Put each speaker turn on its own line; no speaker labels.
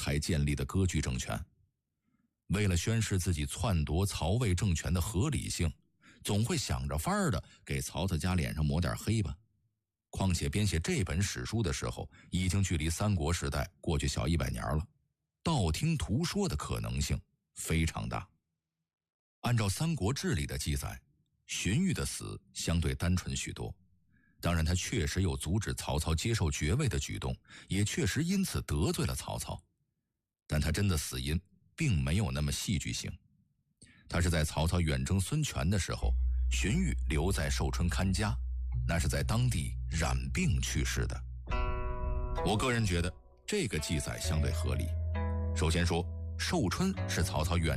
才建立的割据政权。为了宣示自己篡夺曹魏政权的合理性，总会想着法儿的给曹操家脸上抹点黑吧。况且编写这本史书的时候，已经距离三国时代过去小100年了，道听途说的可能性非常大。按照《三国志》里的记载，荀彧的死相对单纯许多，当然他确实有阻止曹操接受爵位的举动，也确实因此得罪了曹操，但他真的死因并没有那么戏剧性。他是在曹操远征孙权的时候，荀彧留在寿春看家，那是在当地染病去世的。我个人觉得这个记载相对合理。首先说，寿春是曹操远